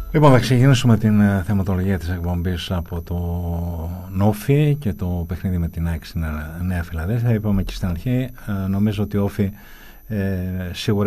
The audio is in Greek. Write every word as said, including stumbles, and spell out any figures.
Λοιπόν, θα ξεκινήσουμε την uh, θεματολογία της εκπομπής από το Όφι και το παιχνίδι με την ΑΕΚ στην Νέα Φιλαδέλφια. Είπαμε και στην αρχή, uh, νομίζω ότι ο Όφι uh, σίγουρα